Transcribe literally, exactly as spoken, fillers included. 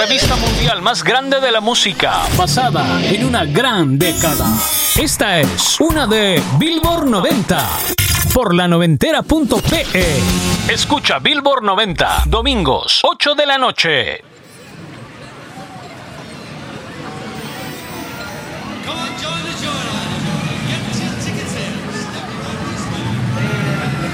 revista mundial más grande de la música, basada en una gran década. Esta es una de Billboard noventa, por la noventera punto pe. Escucha Billboard noventa, domingos, ocho de la noche. Come on, join the joy.